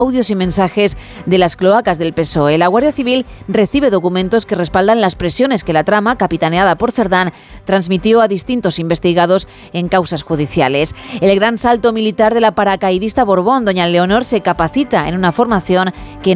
audios y mensajes de las cloacas del PSOE. La Guardia Civil recibe documentos que respaldan las presiones que la trama, capitaneada por Cerdán, transmitió a distintos investigados en causas judiciales. El gran salto militar de la paracaidista Borbón, doña Leonor, se capacita en una formación que